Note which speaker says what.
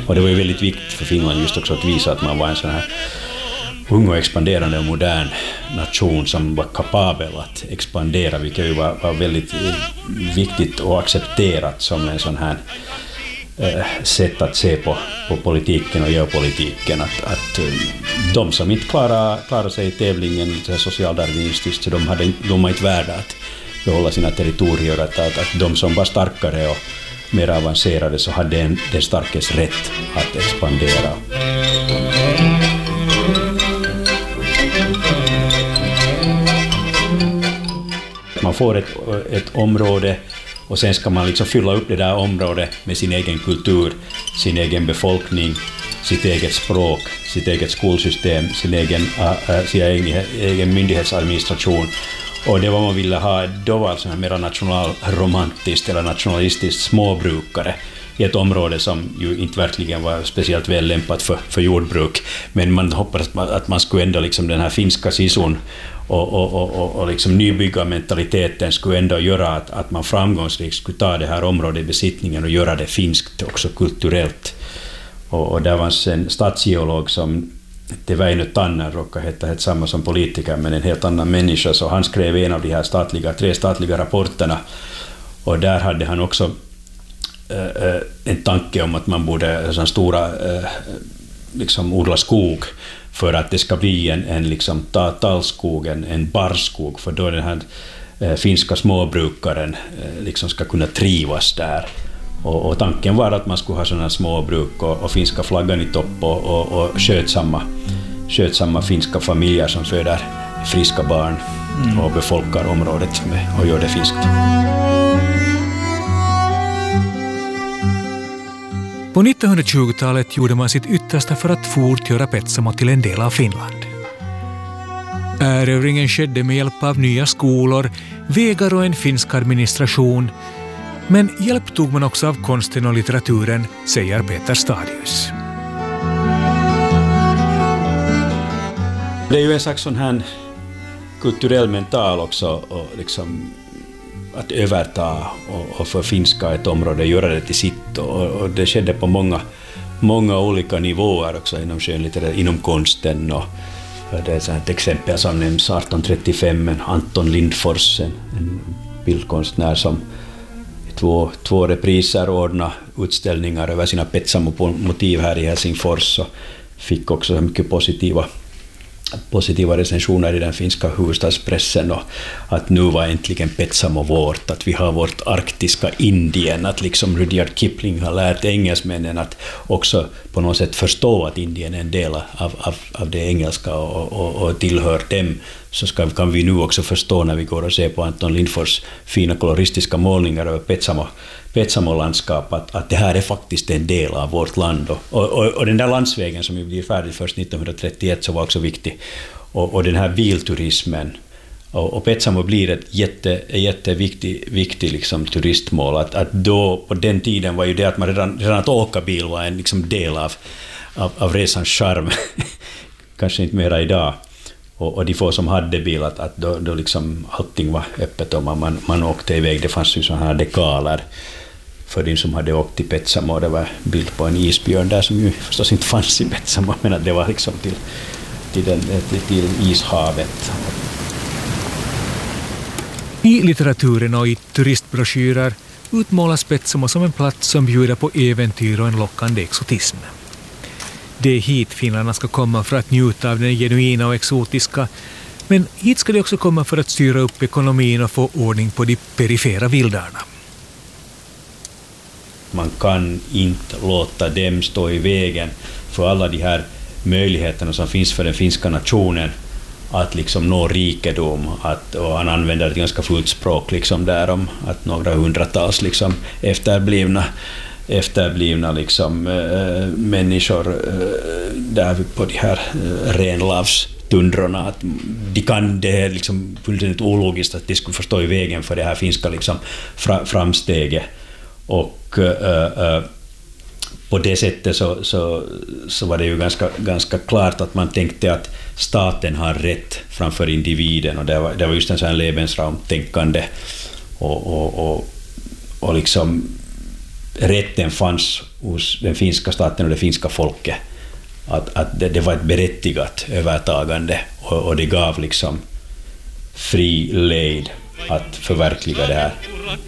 Speaker 1: Och det var ju väldigt viktigt för Finland just också att visa att man var en sån här ung och expanderande och modern nation som var kapabel att expandera, vilket ju var väldigt viktigt och accepterat som en sån här sätt att se på politiken och geopolitiken, att de som inte klarar sig i tävlingen lite socialdarwinistiskt, så de var inte värda att behålla sina territorier, att de som var starkare och mer avancerade så hade den starkes rätt att expandera. Man får ett område och sen ska man liksom fylla upp det där området med sin egen kultur, sin egen befolkning, sitt eget språk, sitt eget skolsystem, sin egen myndighetsadministration. Och det var man ville ha, då var alltså mer nationalromantiskt eller nationalistiskt småbrukare i ett område som ju inte verkligen var speciellt väl lämpat för jordbruk. Men man hoppades att man skulle ändå liksom den här finska sisun och liksom nybyggarmentaliteten skulle ändå göra att man framgångsrikt skulle ta det här området i besittningen och göra det finskt också kulturellt. Och där var en statsgeolog som det Väinö Tanner råkade heta samma som politiker men en helt annan människa, så han skrev en av de här 3 statliga rapporterna, och där hade han också en tanke om att man borde liksom odla skog för att det ska bli en liksom tallskog, en barrskog, för då den här finska småbrukaren liksom ska kunna trivas där. Och tanken var att man skulle ha sådana småbruk och finska flaggan i topp och skötsamma finska familjer som föder friska barn och befolkar området och gör det finskt.
Speaker 2: På 1920-talet gjorde man sitt yttersta för att fort göra Petsamo till en del av Finland. Erövringen skedde med hjälp av nya skolor, vägar och en finsk administration. Men hjälp tog man också av konsten och litteraturen, säger Peter Stadius.
Speaker 1: Det är ju en slags sån här kulturell mental också, och liksom att överta och förfinska ett område, göra det till sitt, och det skedde på många olika nivåer också inom skönlitteratur, inom konsten, och det är ett exempel som nämns 1835, Anton Lindfors, en bildkonstnär som två repriser ordna utställningar över sina Petsamo-motiv här i Helsingfors, och fick också mycket positiva recensioner i den finska huvudstadspressen, och att nu var äntligen Petsamo vårt, att vi har vårt arktiska Indien, att liksom Rudyard Kipling har lärt engelsmännen att också på något sätt förstå att Indien är en del av det engelska och tillhör dem, så kan vi nu också förstå när vi går och ser på Anton Lindfors fina koloristiska målningar över Petsamo-landskap, att det här är faktiskt en del av vårt land. Och den där landsvägen som ju blir färdig först 1931 så var också viktig. Och den här bilturismen. Och Petsamo blir ett jätteviktig liksom turistmål. Att då, på den tiden var ju det att man redan att åka bil var en liksom del av resans charm. Kanske inte mera idag. Och de få som hade bil, att då liksom allting var öppet och man åkte iväg. Det fanns ju sådana här dekaler för de som hade åkt till Petsamo. Det var bild på en isbjörn där som ju förstås inte fanns i Petsamo, men att det var liksom till ishavet.
Speaker 2: I litteraturen och i turistbroschyrer utmålas Petsamo som en plats som bjuder på äventyr och en lockande exotism. Det är hit finländarna ska komma för att njuta av den genuina och exotiska, men hit ska de också komma för att styra upp ekonomin och få ordning på de perifera vildarna.
Speaker 1: Man kan inte låta dem stå i vägen för alla de här möjligheterna som finns för den finska nationen att liksom nå rikedom, och han använder ett ganska fullt språk liksom där om att några hundratals liksom efterblivna liksom människor där på de här renlavstundrorna, att de kan det liksom fullständigt ologiskt att de skulle förstå i vägen för det här finska liksom framsteget, och på det sättet så var det ju ganska klart att man tänkte att staten har rätt framför individen, och det var just en sån här Lebensraum-tänkande och liksom rätten fanns hos den finska staten och det finska folket, att det var ett berättigat övertagande, och det gav liksom fri lejd att förverkliga det här